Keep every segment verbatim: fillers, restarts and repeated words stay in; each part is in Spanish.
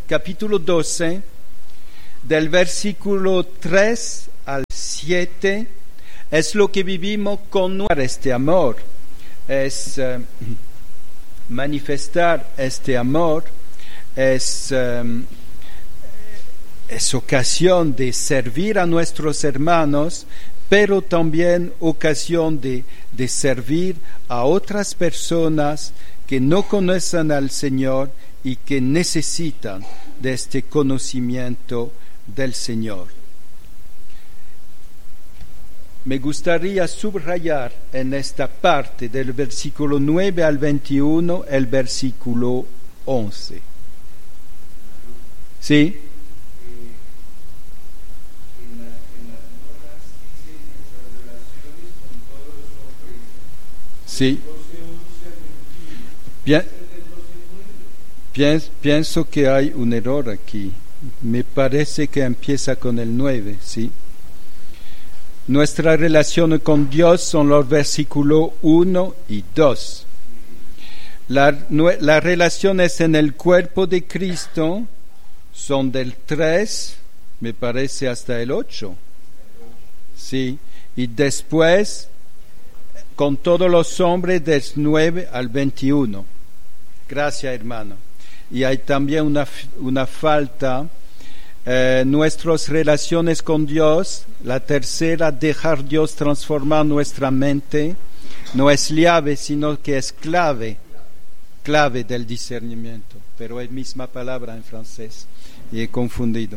capítulo doce, del versículo tres al siete, es lo que vivimos con este amor, es uh, manifestar este amor, es, um, es ocasión de servir a nuestros hermanos, pero también ocasión de, de servir a otras personas que no conocen al Señor y que necesitan de este conocimiento del Señor. Me gustaría subrayar en esta parte del versículo nueve al veintiuno el versículo once. ¿Sí? Sí. Pienso, pienso que hay un error aquí. Me parece que empieza con el nueve, ¿sí? Nuestra relación con Dios son los versículos uno y dos. La, la relaciones en el cuerpo de Cristo son del tres, me parece, hasta el ocho. Sí. Y después, con todos los hombres, del nueve al veintiuno. Gracias, hermano. Y hay también una, una falta, eh, nuestras relaciones con Dios, la tercera, dejar Dios transformar nuestra mente, no es llave, sino que es clave, clave del discernimiento, pero es misma palabra en francés, y he confundido.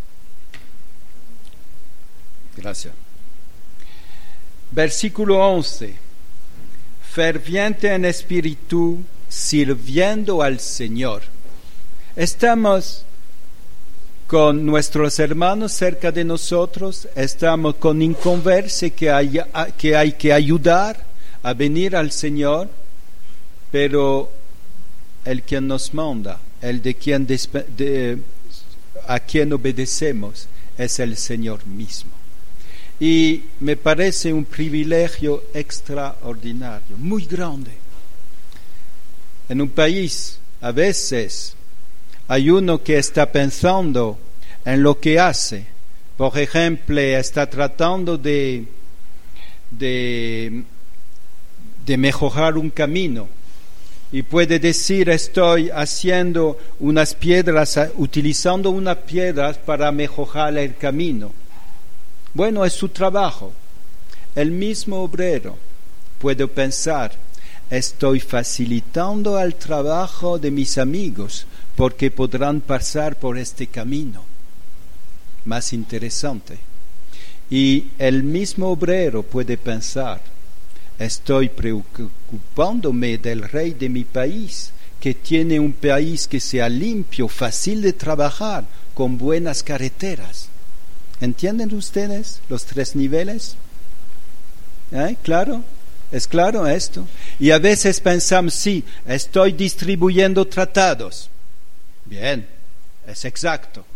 Gracias. Versículo once, ferviente en espíritu, sirviendo al Señor. Estamos con nuestros hermanos cerca de nosotros, estamos con inconversos que hay, que hay que ayudar a venir al Señor, pero el quien nos manda, el de quien despe- de, a quien obedecemos, es el Señor mismo. Y me parece un privilegio extraordinario, muy grande. En un país, a veces, hay uno que está pensando en lo que hace. Por ejemplo, está tratando de, de, de mejorar un camino. Y puede decir, estoy haciendo unas piedras, utilizando unas piedras para mejorar el camino. Bueno, es su trabajo. El mismo obrero puede pensar, estoy facilitando el trabajo de mis amigos porque podrán pasar por este camino más interesante. Y el mismo obrero puede pensar, estoy preocupándome del rey de mi país, que tiene un país que sea limpio, fácil de trabajar, con buenas carreteras. ¿Entienden ustedes los tres niveles? ¿Eh? ¿Claro? ¿Es claro esto? Y a veces pensamos, sí, estoy distribuyendo tratados. Bien, es exacto.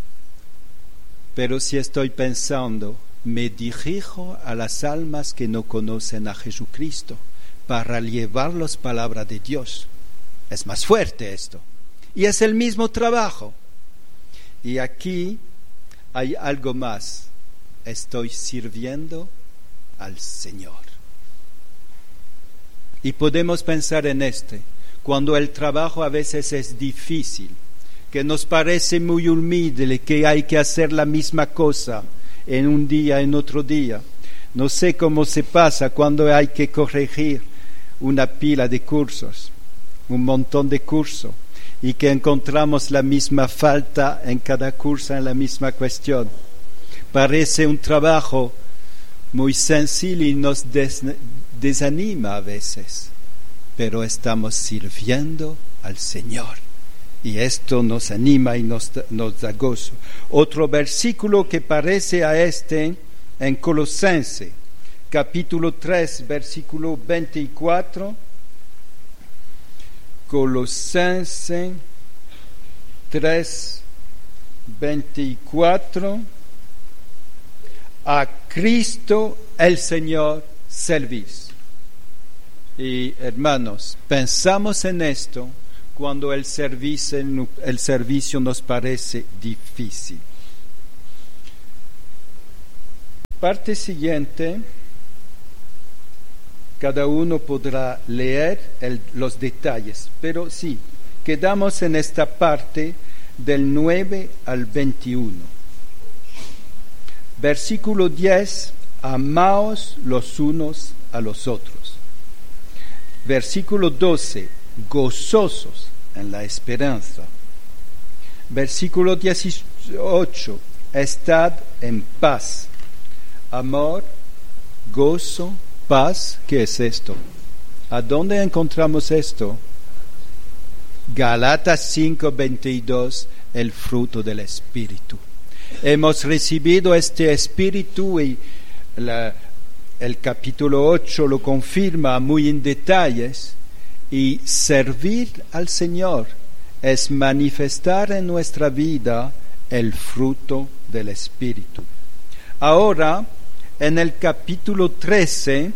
Pero si estoy pensando, me dirijo a las almas que no conocen a Jesucristo para llevarles palabra de Dios. Es más fuerte esto. Y es el mismo trabajo. Y aquí hay algo más. Estoy sirviendo al Señor. Y podemos pensar en este, cuando el trabajo a veces es difícil, que nos parece muy humilde, que hay que hacer la misma cosa en un día, en otro día. No sé cómo se pasa cuando hay que corregir una pila de cursos, un montón de cursos, y que encontramos la misma falta en cada curso, en la misma cuestión. Parece un trabajo muy sencillo y nos des, desanima a veces, pero estamos sirviendo al Señor. Y esto nos anima y nos, nos da gozo. Otro versículo que parece a este en Colosenses, capítulo tres, versículo veinticuatro. Colosenses tres, veinticuatro. A Cristo el Señor servís. Y hermanos, pensamos en esto cuando el servicio, el servicio nos parece difícil. Parte siguiente, cada uno podrá leer el, los detalles, pero sí, quedamos en esta parte del nueve al veintiuno. Versículo diez, amaos los unos a los otros. Versículo doce, gozosos en la esperanza. Versículo dieciocho, estad en paz. Amor, gozo, paz, ¿qué es esto? ¿A dónde encontramos esto? Gálatas cinco veintidós, el fruto del Espíritu. Hemos recibido este Espíritu y la, el capítulo ocho lo confirma muy en detalles, y servir al Señor es manifestar en nuestra vida el fruto del Espíritu. Ahora, en el capítulo trece,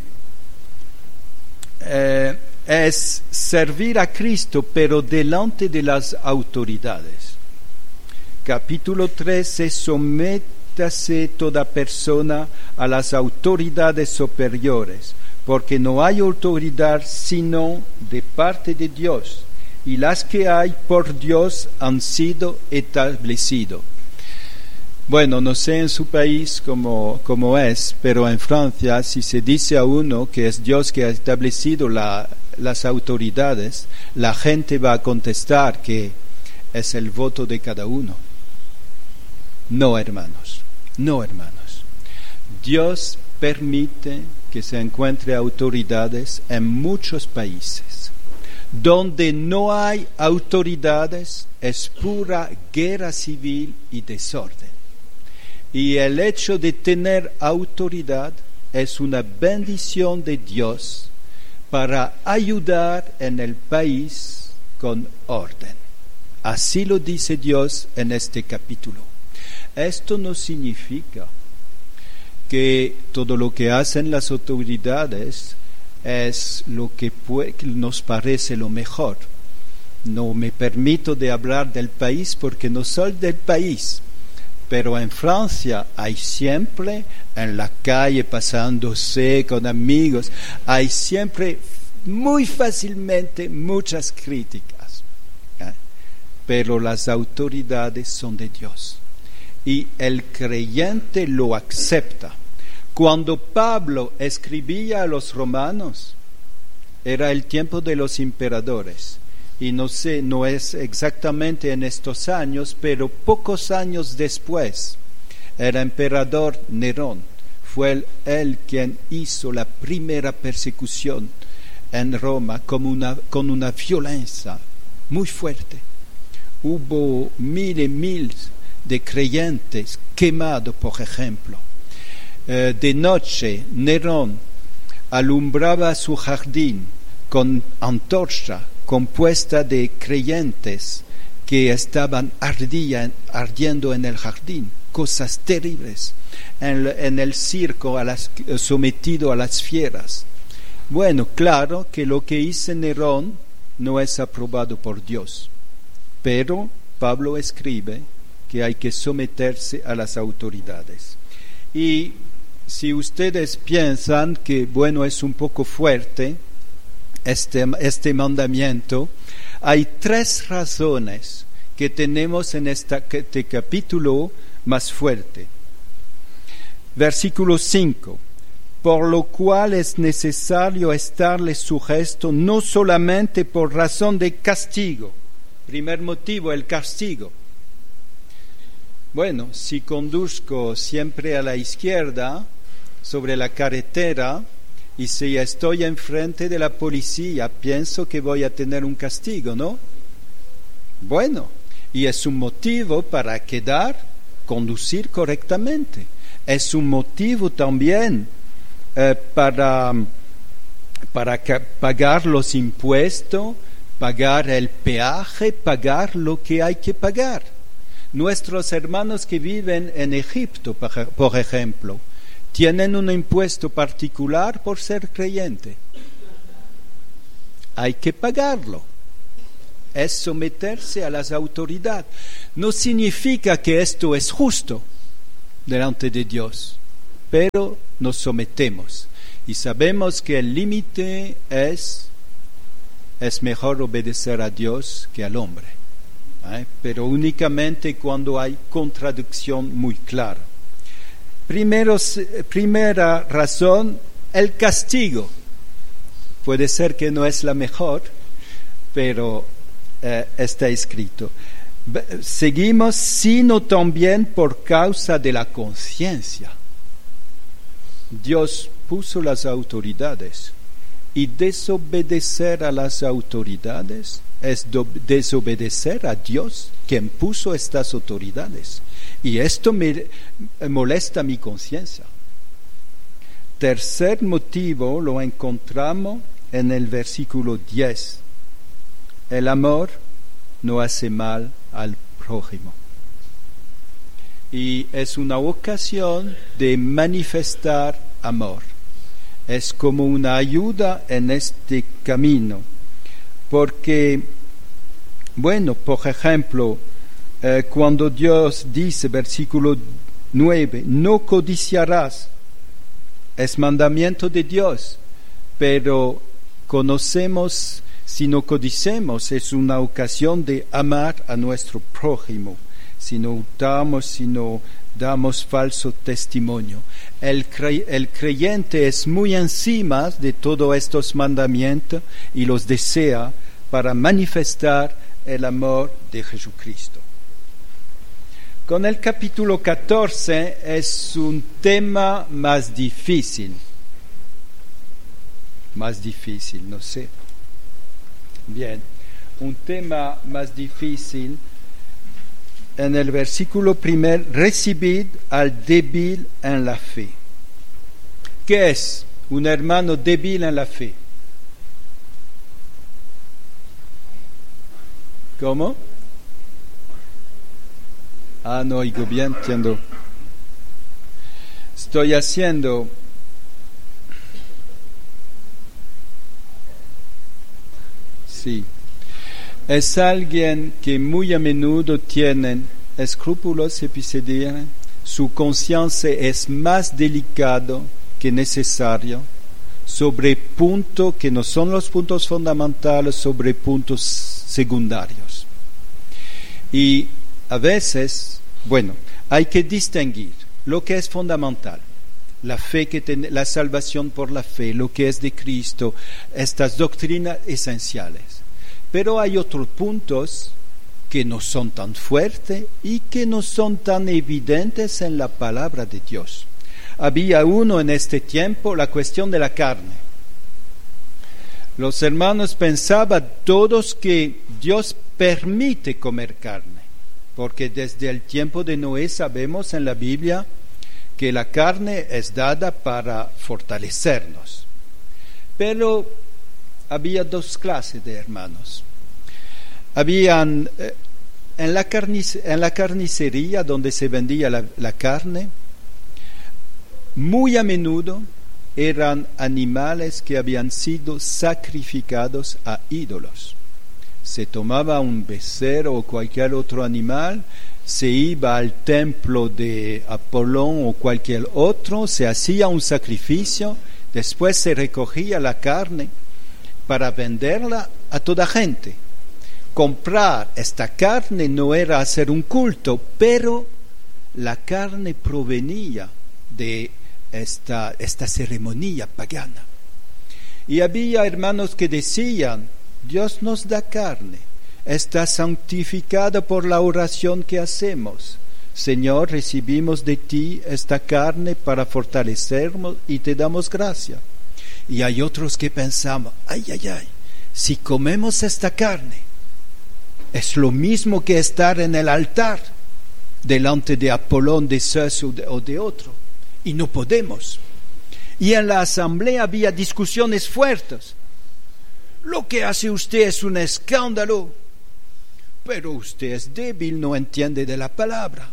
eh, es servir a Cristo, pero delante de las autoridades. Capítulo trece, sométase toda persona a las autoridades superiores, porque no hay autoridad sino de parte de Dios, y las que hay por Dios han sido establecidas. Bueno, no sé en su país cómo, cómo es, pero en Francia, si se dice a uno que es Dios que ha establecido la, las autoridades, la gente va a contestar que es el voto de cada uno. No, hermanos, no, hermanos. Dios permite que se encuentre autoridades en muchos países. Donde no hay autoridades es pura guerra civil y desorden. Y el hecho de tener autoridad es una bendición de Dios para ayudar en el país con orden. Así lo dice Dios en este capítulo. Esto no significa que todo lo que hacen las autoridades es lo que puede, nos parece lo mejor. No me permito de hablar del país porque no soy del país. Pero en Francia hay siempre, en la calle pasándose con amigos, hay siempre muy fácilmente muchas críticas. ¿eh? Pero las autoridades son de Dios. Y el creyente lo acepta. Cuando Pablo escribía a los romanos, era el tiempo de los emperadores. Y no sé, no es exactamente en estos años, pero pocos años después, el emperador Nerón fue él, él quien hizo la primera persecución en Roma con una, con una violencia muy fuerte. Hubo miles y miles de creyentes quemados, por ejemplo. Eh, de noche, Nerón alumbraba su jardín con antorcha compuesta de creyentes que estaban ardía, ardiendo en el jardín, cosas terribles, en, en el circo a las, sometido a las fieras. Bueno, claro que lo que hizo Nerón no es aprobado por Dios, pero Pablo escribe que hay que someterse a las autoridades. Y si ustedes piensan que, bueno, es un poco fuerte, Este, este mandamiento, hay tres razones que tenemos en esta, este capítulo más fuerte. Versículo cinco. Por lo cual es necesario estarle sujeto no solamente por razón de castigo. Primer motivo, el castigo. Bueno, si conduzco siempre a la izquierda sobre la carretera, y si estoy enfrente de la policía, pienso que voy a tener un castigo, ¿no? Bueno, y es un motivo para quedar, conducir correctamente. Es un motivo también eh, para, para que, pagar los impuestos, pagar el peaje, pagar lo que hay que pagar. Nuestros hermanos que viven en Egipto, por ejemplo, tienen un impuesto particular por ser creyente. Hay que pagarlo. es someterse a las autoridades. No significa que esto es justo delante de Dios, pero nos sometemos y sabemos que el límite es, es mejor obedecer a Dios que al hombre, ¿eh? Pero únicamente cuando hay contradicción muy clara. Primero, primera razón, el castigo. Puede ser que no es la mejor, pero eh, está escrito. Seguimos, sino también por causa de la conciencia. Dios puso las autoridades y desobedecer a las autoridades es do- desobedecer a Dios, quien puso estas autoridades. Y esto me molesta mi conciencia. Tercer motivo lo encontramos en el versículo diez. El amor no hace mal al prójimo. Y es una ocasión de manifestar amor. Es como una ayuda en este camino. Porque, bueno, por ejemplo, eh, cuando Dios dice, versículo nueve, no codiciarás, es mandamiento de Dios, pero conocemos, si no codicemos, es una ocasión de amar a nuestro prójimo, si no hurtamos, si no damos falso testimonio. El, cre- el creyente es muy encima de todos estos mandamientos y los desea para manifestar el amor de Jesucristo. Con el capítulo catorce es un tema más difícil, más difícil, no sé. Bien, un tema más difícil. En el versículo primero, recibid al débil en la fe. ¿Qué es un hermano débil en la fe? ¿Cómo? Ah, no oigo bien, entiendo. Estoy haciendo sí. Es alguien que muy a menudo tiene escrúpulos episodiales, su conciencia es más delicado que necesario, sobre puntos que no son los puntos fundamentales, sobre puntos secundarios. Y a veces, bueno, hay que distinguir lo que es fundamental, la fe que ten, la salvación por la fe, lo que es de Cristo, estas doctrinas esenciales. Pero hay otros puntos que no son tan fuertes y que no son tan evidentes en la palabra de Dios. Había uno en este tiempo, la cuestión de la carne. Los hermanos pensaban todos que Dios permite comer carne, porque desde el tiempo de Noé sabemos en la Biblia que la carne es dada para fortalecernos. Pero había dos clases de hermanos. Habían eh, en, la carnic- en la carnicería donde se vendía la, la carne, muy a menudo eran animales que habían sido sacrificados a ídolos. Se tomaba un becerro o cualquier otro animal, se iba al templo de Apolón o cualquier otro, se hacía un sacrificio, después se recogía la carne para venderla a toda gente. Comprar esta carne no era hacer un culto, pero la carne provenía de esta, esta ceremonia pagana. Y había hermanos que decían, Dios nos da carne, está santificada por la oración que hacemos. Señor, recibimos de ti esta carne para fortalecernos y te damos gracia. Y hay otros que pensamos, ay, ay, ay, si comemos esta carne, es lo mismo que estar en el altar delante de Apolón, de Zeus o de, o de otro, y no podemos. Y en la asamblea había discusiones fuertes. Lo que hace usted es un escándalo, pero usted es débil, no entiende de la palabra.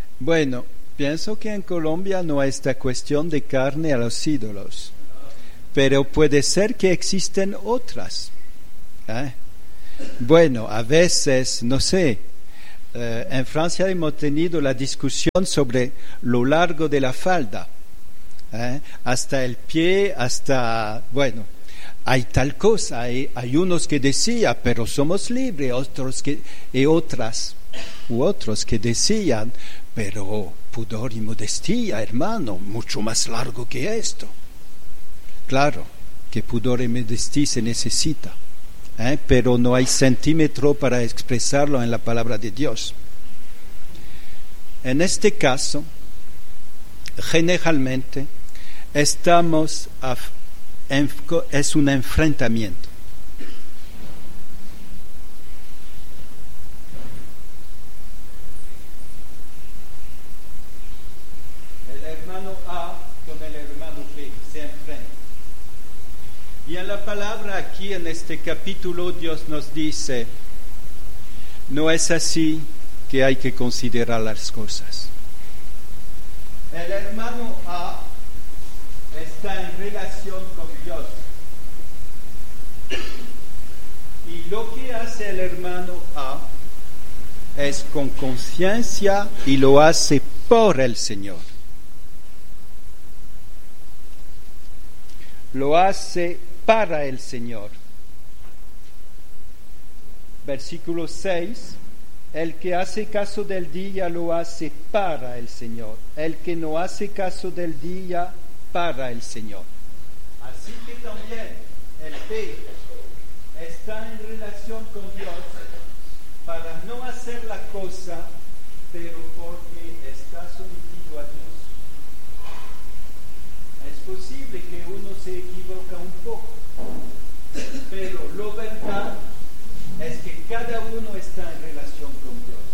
Bueno, pienso que en Colombia no hay esta cuestión de carne a los ídolos, pero puede ser que existen otras. ¿eh? Bueno, a veces, no sé, eh, en Francia hemos tenido la discusión sobre lo largo de la falda, ¿eh? hasta el pie, hasta, bueno, hay tal cosa, hay, hay unos que decían, pero somos libres, otros que, y otras, u otros que decían, pero pudor y modestia, hermano, mucho más largo que esto. Claro que pudor y modestia se necesita, ¿eh? pero no hay centímetro para expresarlo en la palabra de Dios. En este caso, generalmente, estamos a, en, es un enfrentamiento. El hermano A con el hermano B se enfrentan. Y en la palabra aquí en este capítulo Dios nos dice, no es así que hay que considerar las cosas. El hermano A está en relación con Dios. Y lo que hace el hermano A es con conciencia y lo hace por el Señor. Lo hace para el Señor. Versículo seis. El que hace caso del día lo hace para el Señor. El que no hace caso del día, para el Señor. Así que también el B está en relación con Dios para no hacer la cosa, pero porque está sometido a Dios. Es posible que uno se equivoca un poco, pero lo verdad es que cada uno está en relación con Dios.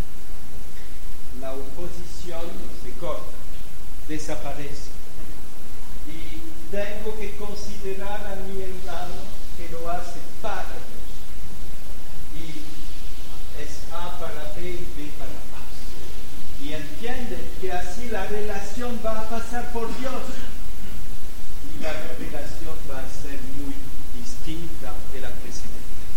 La oposición se corta, desaparece. Y tengo que considerar a mi hermano que lo hace para Dios. Y es A para B y B para A. Y entienden que así la relación va a pasar por Dios. Y la relación va a ser muy distinta de la precedente.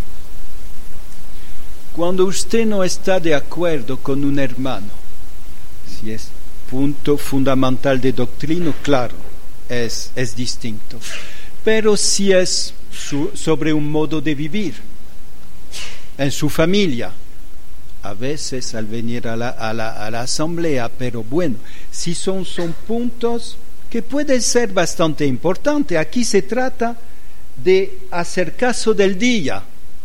Cuando usted no está de acuerdo con un hermano, si es punto fundamental de doctrina, claro, es, es distinto. Pero si es su, sobre un modo de vivir, en su familia, a veces al venir a la, a la, a la asamblea, pero bueno, si son, son puntos que pueden ser bastante importantes. Aquí se trata de hacer caso del día.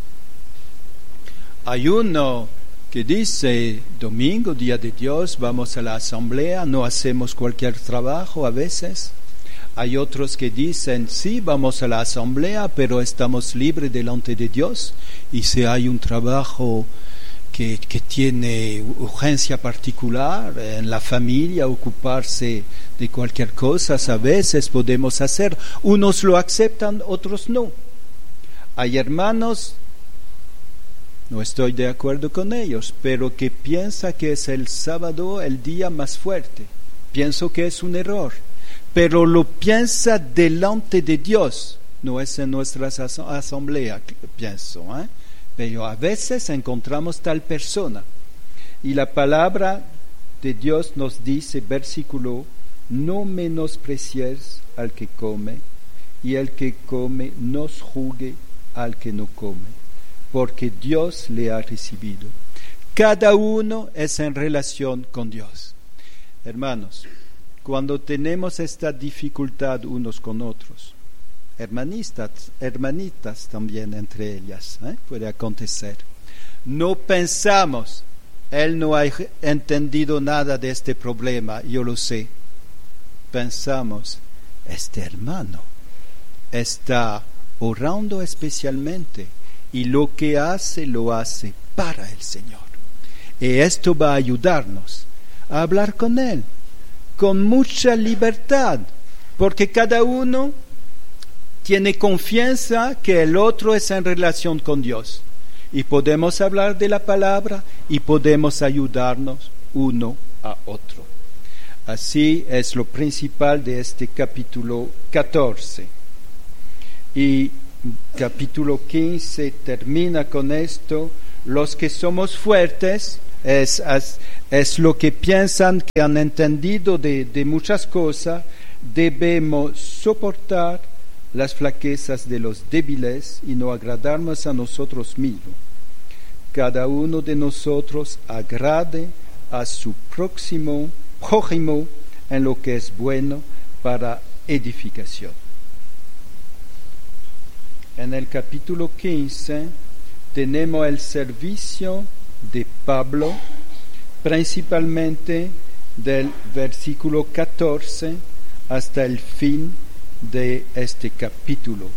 Hay uno que dice, domingo, día de Dios, vamos a la asamblea, no hacemos cualquier trabajo a veces. Hay otros que dicen, sí, vamos a la asamblea, pero estamos libres delante de Dios. Y si hay un trabajo que, que tiene urgencia particular en la familia, ocuparse de cualquier cosa, a veces podemos hacer. Unos lo aceptan, otros no. Hay hermanos, no estoy de acuerdo con ellos, pero que piensa que es el sábado el día más fuerte. Pienso que es un error, pero lo piensa delante de Dios, no es en nuestra asamblea, pienso, ¿eh? Pero a veces encontramos tal persona. Y la palabra de Dios nos dice, versículo, no menosprecies al que come, y el que come no juzgue al que no come, porque Dios le ha recibido. Cada uno es en relación con Dios. Hermanos, cuando tenemos esta dificultad unos con otros, hermanitas, hermanitas también entre ellas, ¿eh? puede acontecer, no pensamos, él no ha entendido nada de este problema, yo lo sé. Pensamos, este hermano está orando especialmente y lo que hace, lo hace para el Señor. Y esto va a ayudarnos a hablar con Él con mucha libertad, porque cada uno tiene confianza que el otro es en relación con Dios. Y podemos hablar de la palabra y podemos ayudarnos uno a otro. Así es lo principal de este capítulo catorce. Y capítulo quince termina con esto: los que somos fuertes, es, es, es lo que piensan que han entendido de, de muchas cosas, debemos soportar las flaquezas de los débiles y no agradarnos a nosotros mismos. Cada uno de nosotros agrade a su próximo prójimo en lo que es bueno para edificación. En el capítulo quince tenemos el servicio de Pablo, principalmente del versículo catorce hasta el fin de este capítulo.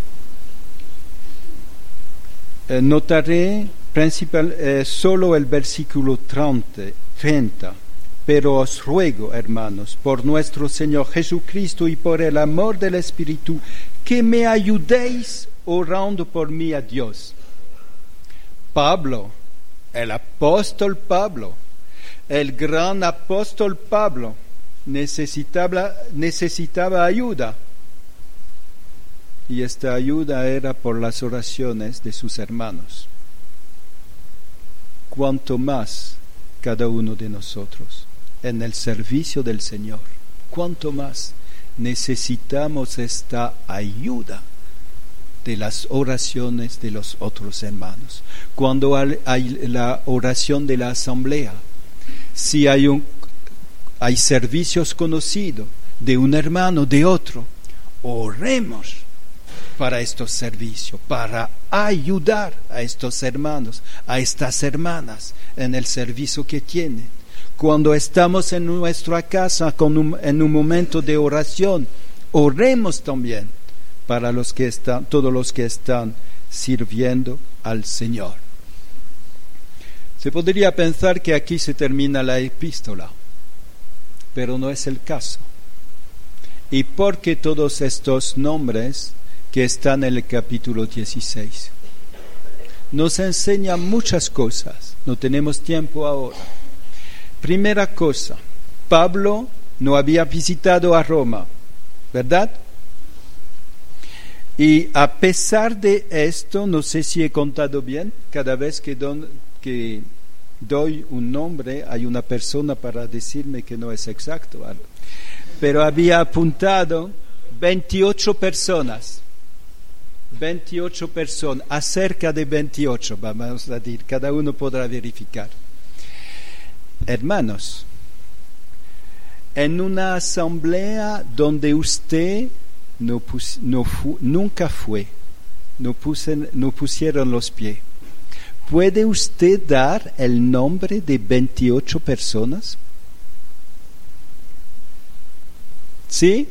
Eh, notaré principal, eh, solo el versículo treinta, pero os ruego, hermanos, por nuestro Señor Jesucristo y por el amor del Espíritu, que me ayudéis orando por mí a Dios. Pablo, el apóstol Pablo, el gran apóstol Pablo, necesitaba, necesitaba ayuda. Y esta ayuda era por las oraciones de sus hermanos. Cuanto más cada uno de nosotros en el servicio del Señor, cuanto más necesitamos esta ayuda de las oraciones de los otros hermanos. Cuando hay la oración de la asamblea, si hay un hay servicios conocidos de un hermano, de otro, oremos para estos servicios, para ayudar a estos hermanos, a estas hermanas en el servicio que tienen. Cuando estamos en nuestra casa con un, en un momento de oración, oremos también para los que están, todos los que están sirviendo al Señor. Se podría pensar que aquí se termina la epístola, pero no es el caso. ¿Y por qué todos estos nombres que están en el capítulo dieciséis? Nos enseñan muchas cosas, no tenemos tiempo ahora. Primera cosa, Pablo no había visitado a Roma, ¿verdad? Y a pesar de esto, no sé si he contado bien, cada vez que, don, que doy un nombre hay una persona para decirme que no es exacto, pero había apuntado veintiocho personas, veintiocho personas, acerca de veintiocho, vamos a decir, cada uno podrá verificar. Hermanos, en una asamblea donde usted no, pus, no fu, nunca fue, no, puse, no pusieron los pies, ¿puede usted dar el nombre de veintiocho personas? ¿Sí?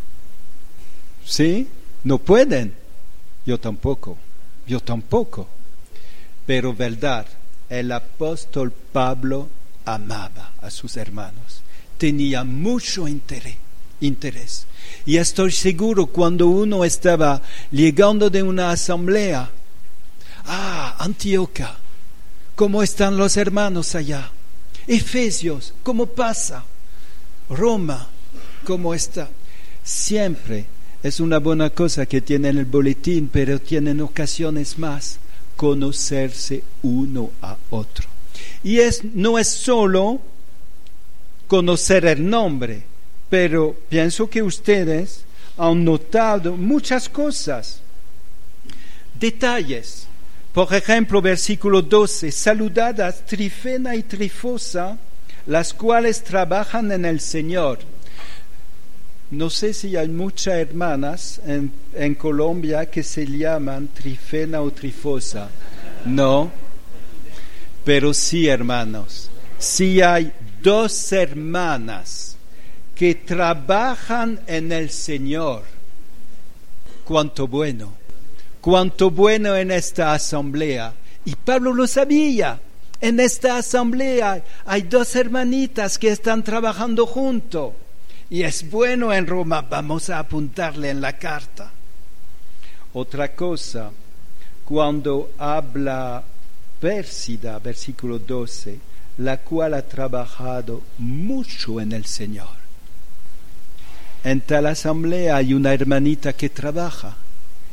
¿Sí? No pueden. Yo tampoco. Yo tampoco. Pero verdad, el apóstol Pablo amaba a sus hermanos. Tenía mucho interés. interés. Y estoy seguro cuando uno estaba llegando de una asamblea, ah, Antioquía, ¿cómo están los hermanos allá? Efesios, ¿cómo pasa? Roma, ¿cómo está? Siempre es una buena cosa que tienen el boletín, pero tienen ocasiones más conocerse uno a otro. Y es, no es solo conocer el nombre, pero pienso que ustedes han notado muchas cosas, detalles. Por ejemplo, versículo doce, saludad a Trifena y Trifosa, las cuales trabajan en el Señor. No sé si hay muchas hermanas en, en Colombia que se llaman Trifena o Trifosa. No, pero sí, hermanos, sí hay dos hermanas que trabajan en el Señor. Cuánto bueno, cuánto bueno en esta asamblea. Y Pablo lo sabía. En esta asamblea hay dos hermanitas que están trabajando juntos. Y es bueno en Roma, vamos a apuntarle en la carta. Otra cosa, cuando habla Pérsida, versículo doce, la cual ha trabajado mucho en el Señor. En tal asamblea hay una hermanita que trabaja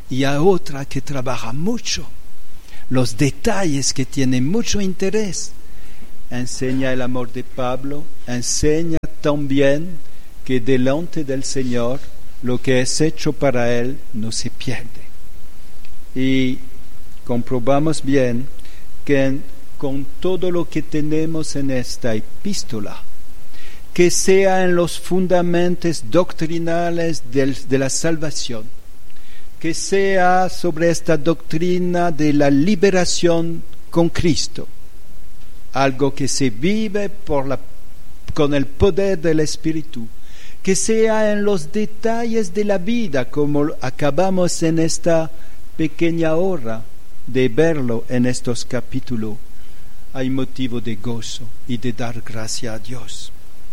y hay otra que trabaja mucho, los detalles que tienen mucho interés. Enseña el amor de Pablo, enseña también que delante del Señor lo que es hecho para Él no se pierde. Y comprobamos bien que en, con todo lo que tenemos en esta epístola, que sea en los fundamentos doctrinales del, de la salvación, que sea sobre esta doctrina de la liberación con Cristo, algo que se vive por la, con el poder del Espíritu, que sea en los detalles de la vida, como acabamos en esta pequeña hora de verlo en estos capítulos, hay motivo de gozo y de dar gracia a Dios.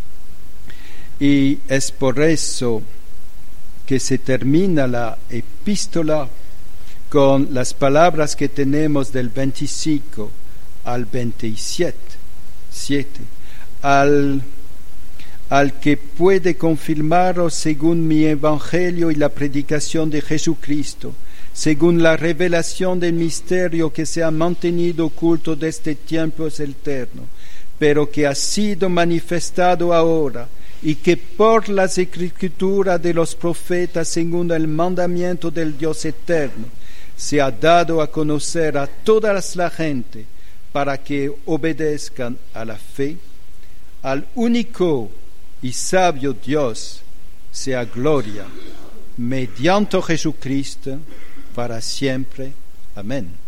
Y es por eso que se termina la epístola con las palabras que tenemos del veinticinco al veintisiete, siete, al, al que puede confirmaros según mi evangelio y la predicación de Jesucristo, según la revelación del misterio que se ha mantenido oculto desde tiempos eternos, pero que ha sido manifestado ahora, y que por las escrituras de los profetas, según el mandamiento del Dios eterno, se ha dado a conocer a toda la gente, para que obedezcan a la fe. Al único y sabio Dios sea gloria, mediante Jesucristo, para siempre. Amén.